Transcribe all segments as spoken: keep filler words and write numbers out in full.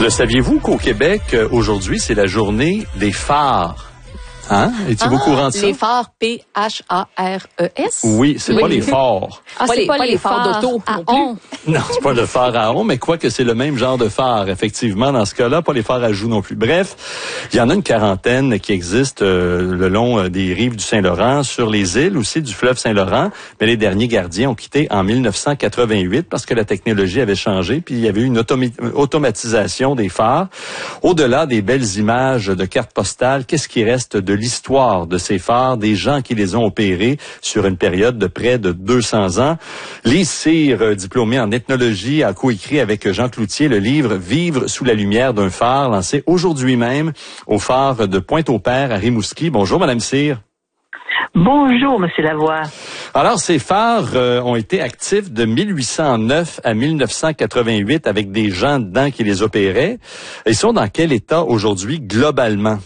Le saviez-vous qu'au Québec, aujourd'hui, c'est la journée des phares? Hein? Es-tu-vous au Ah, courant de ça? Les phares P H A R E S? Oui, c'est Oui. pas les phares. Ah, c'est pas, pas les phares d'auto à non plus. Non, c'est pas le phare à on, mais quoi que c'est le même genre de phare, effectivement, dans ce cas-là, pas les phares à joue non plus. Bref, il y en a une quarantaine qui existent euh, le long euh, des rives du Saint-Laurent, sur les îles aussi du fleuve Saint-Laurent, mais les derniers gardiens ont quitté en mille neuf cent quatre-vingt-huit parce que la technologie avait changé, puis il y avait eu une automi- automatisation des phares. Au-delà des belles images de cartes postales, qu'est-ce qui reste de l'histoire de ces phares, des gens qui les ont opérés sur une période de près de deux cents ans? Lise Cyr, diplômée en ethnologie, a coécrit avec Jean Cloutier le livre « Vivre sous la lumière d'un phare », lancé aujourd'hui même au phare de Pointe-au-Père à Rimouski. Bonjour, Madame Cyr. Bonjour, Monsieur Lavoie. Alors, ces phares euh, ont été actifs de mille huit cent neuf à mille neuf cent quatre-vingt-huit avec des gens dedans qui les opéraient. Ils sont dans quel état aujourd'hui, globalement?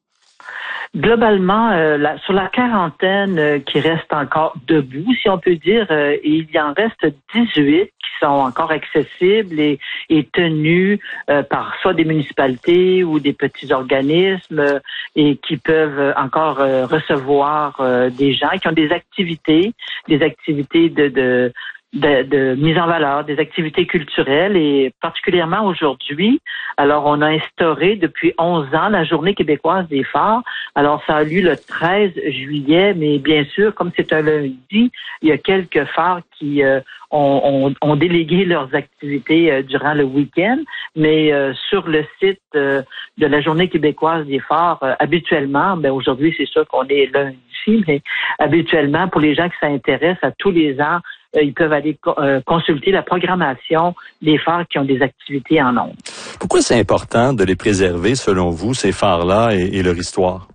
Globalement, euh, la, sur la quarantaine euh, qui reste encore debout, si on peut dire, euh, il y en reste dix-huit qui sont encore accessibles et, et tenus euh, par soit des municipalités ou des petits organismes euh, et qui peuvent encore euh, recevoir euh, des gens qui ont des activités, des activités de, de De, de mise en valeur, des activités culturelles et particulièrement aujourd'hui. Alors, on a instauré depuis onze ans la Journée québécoise des phares. Alors, ça a lieu le treize juillet, mais bien sûr, comme c'est un lundi, il y a quelques phares qui euh, ont, ont, ont délégué leurs activités euh, durant le week-end. Mais euh, sur le site euh, de la Journée québécoise des phares, euh, habituellement, ben aujourd'hui, c'est sûr qu'on est lundi, mais habituellement, pour les gens qui s'intéressent à tous les ans, ils peuvent aller euh, consulter la programmation des phares qui ont des activités en ondes. Pourquoi c'est important de les préserver, selon vous, ces phares-là et, et leur histoire?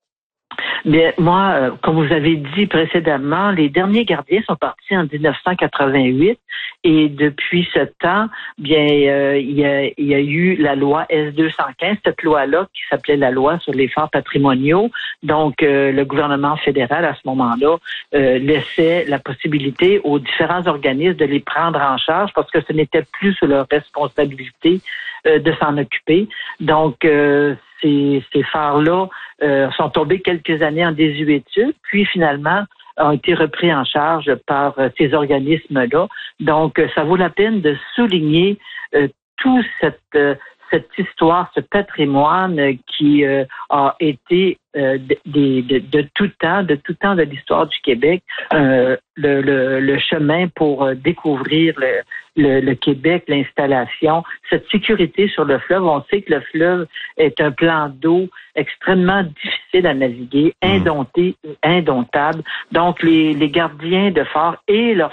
Bien, moi, euh, comme vous avez dit précédemment, les derniers gardiens sont partis en dix-neuf cent quatre-vingt-huit et depuis ce temps, bien, euh, il, y a, il y a eu la loi S deux cent quinze, cette loi-là qui s'appelait la loi sur les phares patrimoniaux. Donc, euh, le gouvernement fédéral, à ce moment-là, euh, laissait la possibilité aux différents organismes de les prendre en charge parce que ce n'était plus sous leur responsabilité euh, de s'en occuper. Donc, euh, ces, ces phares-là euh, sont tombés quelques années en désuétude, puis finalement ont été repris en charge par euh, ces organismes-là. Donc, euh, ça vaut la peine de souligner euh, tout cette, euh, cette histoire, ce patrimoine euh, qui euh, a été euh, de, de, de, de tout temps, de tout temps de l'histoire du Québec, euh, le, le, le chemin pour euh, découvrir le, le, le Québec, l'installation, cette sécurité sur le fleuve. On sait que le fleuve est un plan d'eau extrêmement difficile à naviguer, indompté, indomptable. Donc, les, les gardiens de phare et leurs